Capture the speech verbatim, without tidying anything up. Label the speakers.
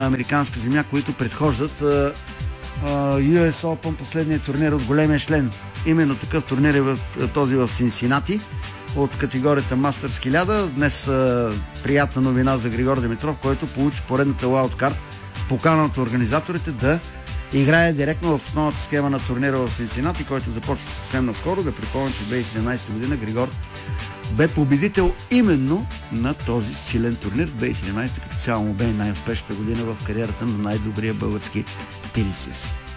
Speaker 1: американска земя, които предхождат а, а, Ю Ес Open, последният турнир от големия член. Именно такъв турнир е в, този в Синсинати от категорията Masters хиляда. Днес а, приятна новина за Григор Димитров, който получи поредната лаудкарт, покана от организаторите да играе директно в основната схема на турнира в Синсинати, който започва съвсем наскоро. Да припомня, че две хиляди и седемнадесета година Григор бе победител именно на този силен турнир. две хиляди и седемнадесета като цяло му бе най-успешната година в кариерата на най-добрия български тенисист.